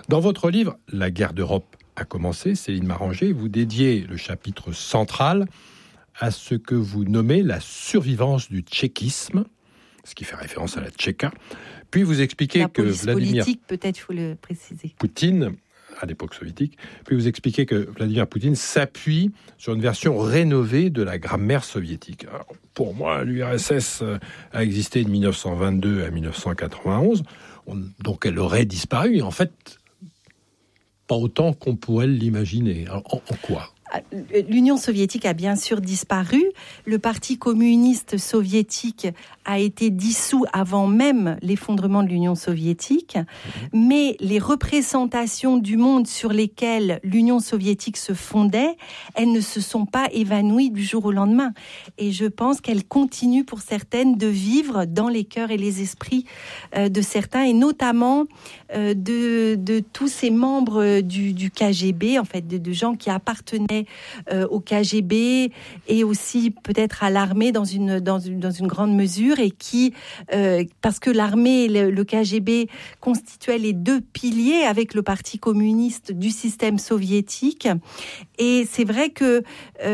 Dans votre livre « La guerre d'Europe a commencé », Céline Maranger, vous dédiez le chapitre central à ce que vous nommez la survivance du tchéquisme, ce qui fait référence à la Tchéka. Puis vous expliquez que Vladimir politique, peut-être, il faut le préciser. Poutine, à l'époque soviétique, puis vous expliquez que Vladimir Poutine s'appuie sur une version rénovée de la grammaire soviétique. Alors, pour moi, l'URSS a existé de 1922 à 1991, donc elle aurait disparu. En fait, pas autant qu'on pourrait l'imaginer. Alors, en quoi ? L'Union soviétique a bien sûr disparu. Le Parti communiste soviétique a été dissous avant même l'effondrement de l'Union soviétique. Mais les représentations du monde sur lesquelles l'Union soviétique se fondait, elles ne se sont pas évanouies du jour au lendemain. Et je pense qu'elles continuent pour certaines de vivre dans les cœurs et les esprits de certains, et notamment de tous ces membres du KGB, en fait, de gens qui appartenaient au KGB et aussi peut-être à l'armée dans une grande mesure, et qui, parce que l'armée et le KGB constituaient les deux piliers avec le Parti communiste du système soviétique. Et c'est vrai que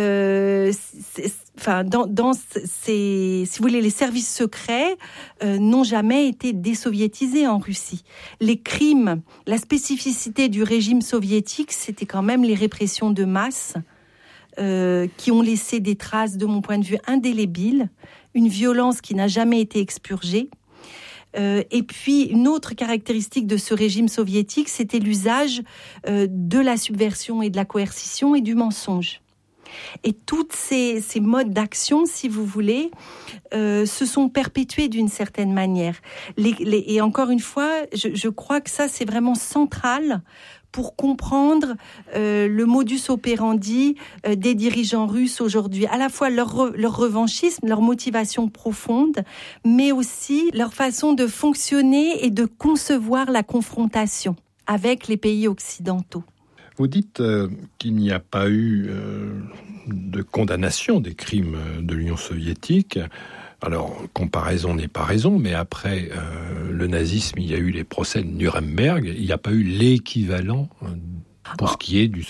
dans ces, si vous voulez, les services secrets n'ont jamais été désoviétisés en Russie. Les crimes, la spécificité du régime soviétique, c'était quand même les répressions de masse qui ont laissé des traces, de mon point de vue, indélébiles, une violence qui n'a jamais été expurgée. Et puis, une autre caractéristique de ce régime soviétique, c'était l'usage de la subversion et de la coercition et du mensonge. Et toutes ces modes d'action, si vous voulez, se sont perpétués d'une certaine manière. Et encore une fois, je crois que ça, c'est vraiment central pour comprendre le modus operandi des dirigeants russes aujourd'hui. À la fois leur revanchisme, leur motivation profonde, mais aussi leur façon de fonctionner et de concevoir la confrontation avec les pays occidentaux. Vous dites qu'il n'y a pas eu de condamnation des crimes de l'Union soviétique. Alors, comparaison n'est pas raison, mais après le nazisme, il y a eu les procès de Nuremberg. Il n'y a pas eu l'équivalent pour ce qui est